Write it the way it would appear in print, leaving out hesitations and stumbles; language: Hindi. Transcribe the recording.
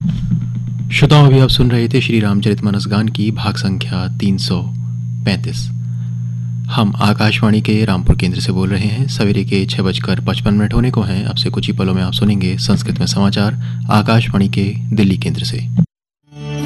श्रोताओं, अभी आप सुन रहे थे श्री रामचरितमानस गान की भाग संख्या 335। हम आकाशवाणी के रामपुर केंद्र से बोल रहे हैं। सवेरे के 6:55 होने को हैं। अब से कुछ ही पलों में आप सुनेंगे संस्कृत में समाचार आकाशवाणी के दिल्ली केंद्र से।